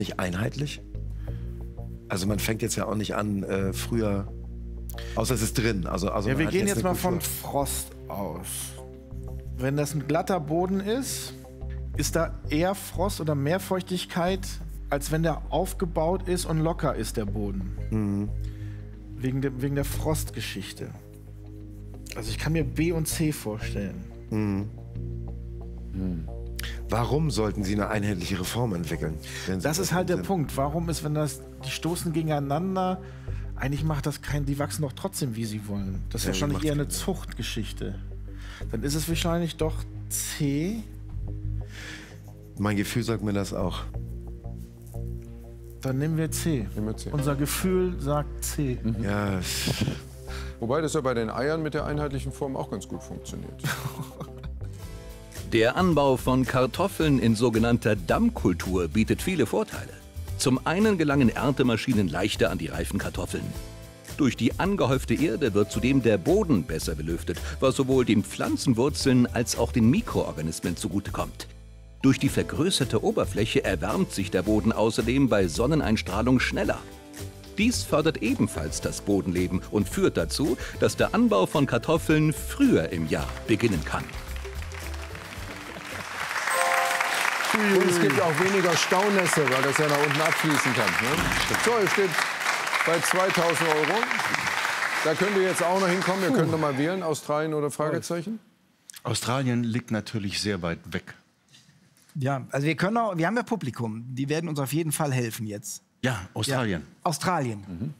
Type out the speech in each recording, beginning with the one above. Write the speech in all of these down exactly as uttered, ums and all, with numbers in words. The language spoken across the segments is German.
nicht einheitlich? Also man fängt jetzt ja auch nicht an, äh, früher, außer es ist drin. Also, also ja, man wir hat gehen jetzt, eine mal Kultur. von Frost aus. Wenn das ein glatter Boden ist, ist da eher Frost oder mehr Feuchtigkeit, als wenn der aufgebaut ist und locker ist, der Boden. Mhm. Wegen, de, wegen der Frostgeschichte. Also ich kann mir B und C vorstellen. Mhm. Mhm. Warum sollten Sie eine einheitliche Form entwickeln? Wenn Sie Das ist halt der sind? Punkt. Warum ist, wenn das, die stoßen gegeneinander, eigentlich macht das kein, die wachsen doch trotzdem, wie sie wollen. Das ist Ja, wahrscheinlich macht's eher eine keinen Sinn. Zuchtgeschichte. Dann ist es wahrscheinlich doch C. Mein Gefühl sagt mir das auch. Dann nehmen wir C. Nehmen wir C. Unser Gefühl sagt C. Mhm. Ja, Wobei das ja bei den Eiern mit der einheitlichen Form auch ganz gut funktioniert. Der Anbau von Kartoffeln in sogenannter Dammkultur bietet viele Vorteile. Zum einen gelangen Erntemaschinen leichter an die reifen Kartoffeln. Durch die angehäufte Erde wird zudem der Boden besser belüftet, was sowohl den Pflanzenwurzeln als auch den Mikroorganismen zugutekommt. Durch die vergrößerte Oberfläche erwärmt sich der Boden außerdem bei Sonneneinstrahlung schneller. Dies fördert ebenfalls das Bodenleben und führt dazu, dass der Anbau von Kartoffeln früher im Jahr beginnen kann. Und es gibt auch weniger Staunässe, weil das ja nach unten abfließen kann. Ne? So, ihr steht bei zweitausend Euro. Da könnt ihr jetzt auch noch hinkommen. Ihr könnt noch mal wählen, Australien oder Fragezeichen. Australien liegt natürlich sehr weit weg. Ja, also wir können auch, wir haben ja Publikum, die werden uns auf jeden Fall helfen jetzt. Ja, Australien. Ja. Australien. Mhm.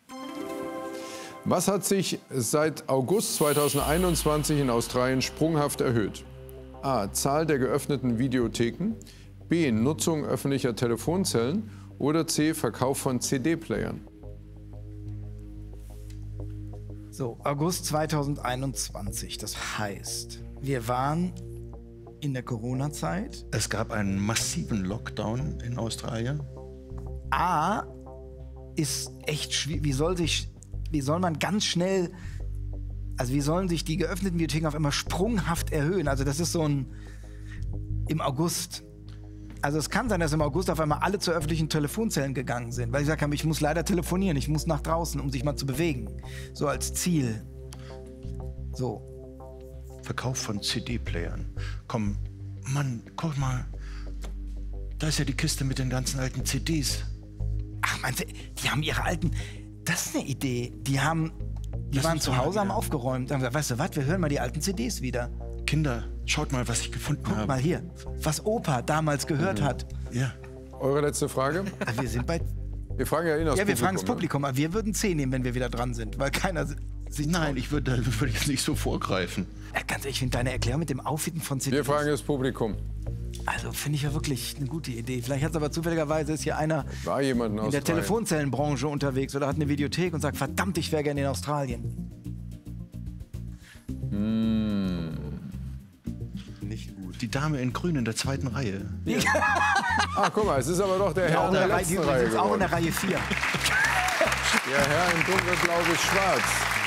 Was hat sich seit August zweitausendeinundzwanzig in Australien sprunghaft erhöht? A. Zahl der geöffneten Videotheken. B. Nutzung öffentlicher Telefonzellen. Oder C. Verkauf von C D-Playern. So, August zweitausendeinundzwanzig. Das heißt, wir waren in der Corona-Zeit. Es gab einen massiven Lockdown in Australien. A ist echt schwierig. Wie soll sich, wie soll man ganz schnell, also wie sollen sich die geöffneten Videotheken auf einmal sprunghaft erhöhen? Also das ist so ein, im August. Also es kann sein, dass im August auf einmal alle zu öffentlichen Telefonzellen gegangen sind, weil sie gesagt haben, ich muss leider telefonieren, ich muss nach draußen, um sich mal zu bewegen. So als Ziel. So. Verkauf von C D-Playern. Komm, Mann, guck mal. Da ist ja die Kiste mit den ganzen alten C Ds. Ach, meinst du, die haben ihre alten... Das ist eine Idee. Die haben... Die Lass waren uns zu doch mal Hause, haben wieder- aufgeräumt. Haben gesagt, weißt du was, wir hören mal die alten C Ds wieder. Kinder, schaut mal, was ich gefunden Guck habe. mal hier, was Opa damals gehört hat. Ja. Eure letzte Frage? Ah, wir sind bei... Wir fragen ja eh noch das Ja, wir fragen das ne? Publikum, aber wir würden C nehmen, wenn wir wieder dran sind, weil keiner sich Nein, ich würde würd jetzt nicht so vorgreifen. Ja, ganz ehrlich, ich finde deine Erklärung mit dem Auffinden von C Ds... Wir fragen das Publikum. Also finde ich ja wirklich eine gute Idee. Vielleicht hat es aber zufälligerweise ist hier einer War jemand in in der Australien? Telefonzellenbranche unterwegs oder hat eine Videothek und sagt, verdammt, ich wäre gerne in Australien. Hm. Nicht gut. Die Dame in Grün in der zweiten Reihe. Ah, guck mal, es ist aber doch der Herr Auch in in der der Reihe, letzten die Reihe übrigens auch in geworden. der Reihe vier. Der Herr in dunkelblau bis schwarz.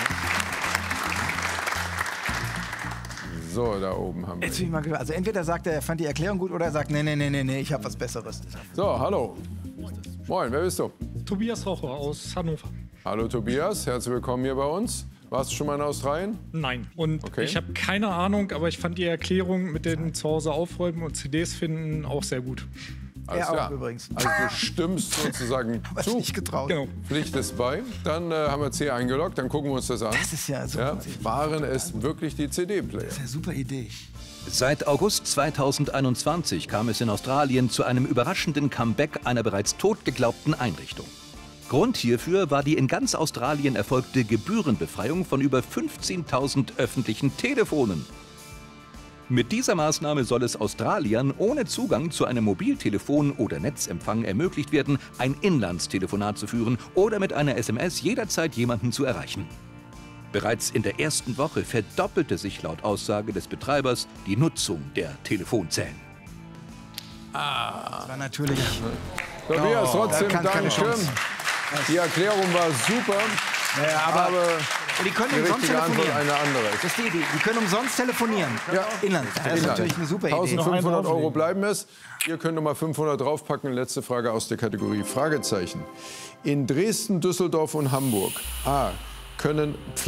So, da oben haben wir Jetzt bin ich mal gespannt. Also entweder sagt er, er fand die Erklärung gut oder er sagt, nee, nee, nee, nee, nee, ich habe was Besseres. So, hallo. Moin, wer bist du? Tobias Rocher aus Hannover. Hallo Tobias, herzlich willkommen hier bei uns. Warst du schon mal in Australien? Nein. Und Okay. ich habe keine Ahnung, aber ich fand die Erklärung mit den zu Hause aufräumen und C Ds finden auch sehr gut. Alles Er auch klar. übrigens. Also du stimmst sozusagen Was zu, nicht getraut. Genau. pflichtest bei. Dann äh, haben wir C eingeloggt, dann gucken wir uns das an. Das ist ja so Ja, eine waren es wirklich die C D-Player? super Idee. Seit August zweitausendeinundzwanzig kam es in Australien zu einem überraschenden Comeback einer bereits totgeglaubten Einrichtung. Grund hierfür war die in ganz Australien erfolgte Gebührenbefreiung von über fünfzehntausend öffentlichen Telefonen. Mit dieser Maßnahme soll es Australiern ohne Zugang zu einem Mobiltelefon oder Netzempfang ermöglicht werden, ein Inlandstelefonat zu führen oder mit einer S M S jederzeit jemanden zu erreichen. Bereits in der ersten Woche verdoppelte sich laut Aussage des Betreibers die Nutzung der Telefonzellen. Das war natürlich... Tobias, Oh, trotzdem da kann keine danke. Chance. Die Erklärung war super, Ja, aber, aber Und die können Die umsonst richtige Antwort telefonieren. eine andere. Das ist die Idee. Die können umsonst telefonieren. Ja. Inland. Das ist natürlich eine super Idee. eintausendfünfhundert Euro bleiben es. Ihr könnt noch mal fünfhundert draufpacken. Letzte Frage aus der Kategorie Fragezeichen. In Dresden, Düsseldorf und Hamburg A. können